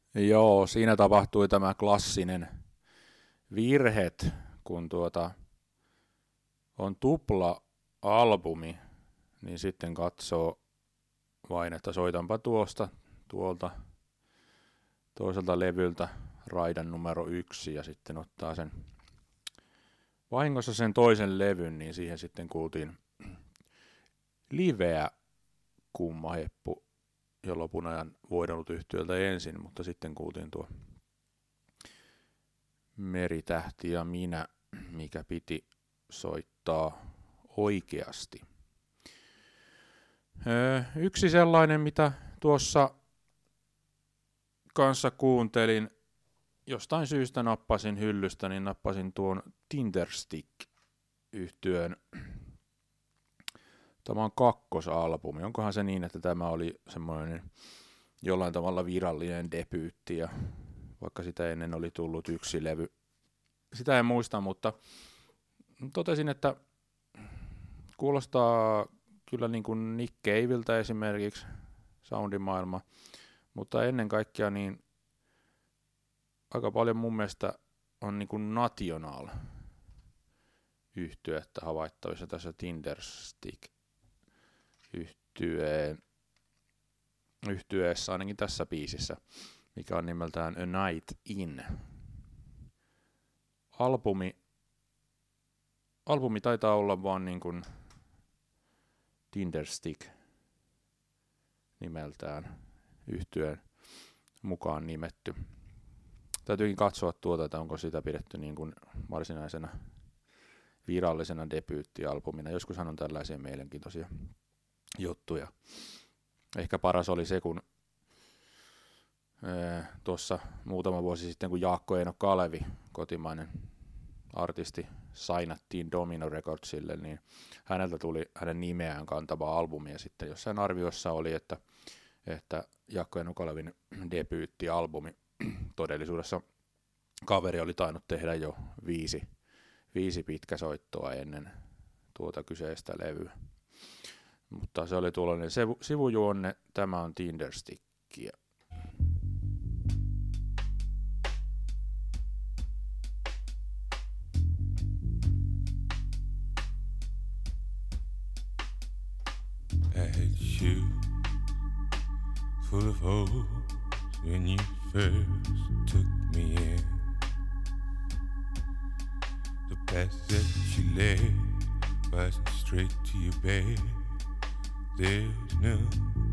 Joo, siinä tapahtui tämä klassinen virhet, kun on tupla-albumi, niin sitten katsoo vain, että soitanpa tuolta toiselta levyltä raidan numero 1 ja sitten ottaa sen vahingossa sen toisen levyn, niin siihen sitten kuultiin liveä Kummaheppu jo lopun ajan voidellut yhtiöltä ensin, mutta sitten kuultiin tuo Meritähti ja minä, mikä piti soittaa oikeasti. Yksi sellainen, mitä tuossa kanssa kuuntelin, jostain syystä nappasin hyllystä, niin nappasin tuon Tinderstick-yhtyön. Tämä on kakkosalbumi. Onkohan se niin, että tämä oli semmoinen jollain tavalla virallinen debyytti, ja vaikka sitä ennen oli tullut yksi levy. Sitä en muista, mutta totesin, että kuulostaa kyllä niin kuin Nick Caveltä esimerkiksi, soundimaailma, mutta ennen kaikkea niin aika paljon mun mielestä on niin kuin National yhtyettä havaittavissa tässä Tinderstick yhtyeessä, ainakin tässä biisissä, mikä on nimeltään A Night In. Albumi taitaa olla vaan niin kuin Tinderstick nimeltään yhtyeen mukaan nimetty. Täytyykin katsoa että onko sitä pidetty niin kuin varsinaisena virallisena debyyttialbumina. Joskushan on tällaisia mielenkiintoisia juttuja. Ehkä paras oli se, kun tuossa muutama vuosi sitten, kun Jaakko Eino Kalevi, kotimainen artisti, sainattiin Domino Recordsille, niin häneltä tuli hänen nimeään kantava albumi, ja sitten jossain arviossa oli, että Jaakko Eino Kalevin debyyttialbumi, todellisuudessa kaveri oli tainnut tehdä jo viisi pitkäsoittoa ennen tuota kyseistä levyä. Mutta se oli tuollainen sivujuonne, tämä on Tinderstickia. You full of hope when you first took me in. The path that you led wasn't straight to your bed. There's no